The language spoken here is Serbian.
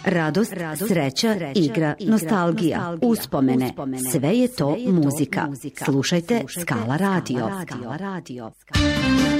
Radost, sreća, igra, nostalgija, uspomene. Sve je to muzika. Slušajte Skala Radio.